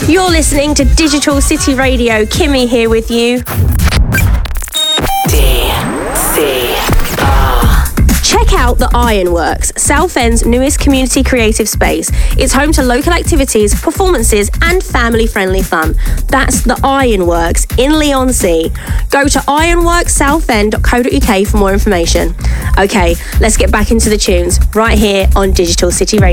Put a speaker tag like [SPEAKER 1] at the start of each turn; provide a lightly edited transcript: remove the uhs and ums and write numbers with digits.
[SPEAKER 1] You're listening to Digital City Radio. Kimmy here with you. Check out the Ironworks, Southend's newest community creative space. It's home to local activities, performances, and family-friendly fun. That's the Ironworks in Leigh-on-Sea. Go to ironworkssouthend.co.uk for more information. Okay, let's get back into the tunes right here on Digital City Radio.